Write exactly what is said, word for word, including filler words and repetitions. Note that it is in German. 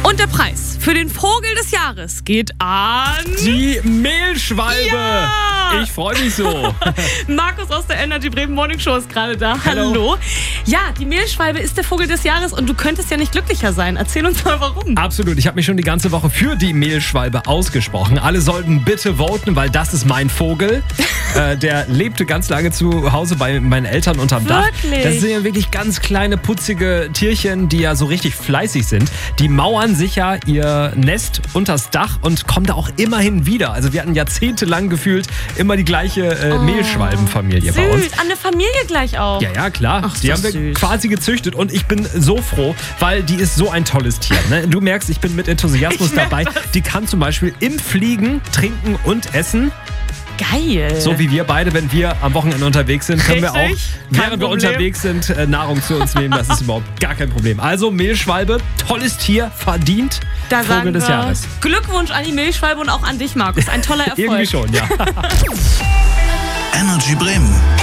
Und der Preis für den Vogel des Jahres geht an... Die Mehlschwalbe. Ja! Ich freue mich so. Markus aus der Energy Bremen Morning Show ist gerade da. Hallo. Hallo. Ja, die Mehlschwalbe ist der Vogel des Jahres und du könntest ja nicht glücklicher sein. Erzähl uns mal, warum. Absolut. Ich habe mich schon die ganze Woche für die Mehlschwalbe ausgesprochen. Alle sollten bitte voten, weil das ist mein Vogel. äh, der lebte ganz lange zu Hause bei meinen Eltern unterm Dach. Wirklich? Das sind ja wirklich ganz kleine, putzige Tierchen, die ja so richtig fleißig sind. Die mauern sich ja ihr Nest unters Dach und kommen da auch immerhin wieder. Also wir hatten jahrzehntelang gefühlt immer die gleiche äh, Oh, Mehlschwalbenfamilie bei uns. Süß, an der Familie gleich auch. Ja, ja, klar. Ach, die das haben wir süß. quasi gezüchtet und ich bin so froh, weil die ist so ein tolles Tier. Ne? Du merkst, ich bin mit Enthusiasmus Ich merk dabei. was. Die kann zum Beispiel im Fliegen trinken und essen. Geil. So wie wir beide, wenn wir am Wochenende unterwegs sind, können wir auch, Richtig, kein während wir Problem. unterwegs sind, äh, Nahrung zu uns nehmen. Das ist überhaupt gar kein Problem. Also Mehlschwalbe, tolles Tier, verdient da Vogel sagen des wir Jahres. Glückwunsch an die Mehlschwalbe und auch an dich, Markus. Ein toller Erfolg. Irgendwie schon, ja. Energy Bremen.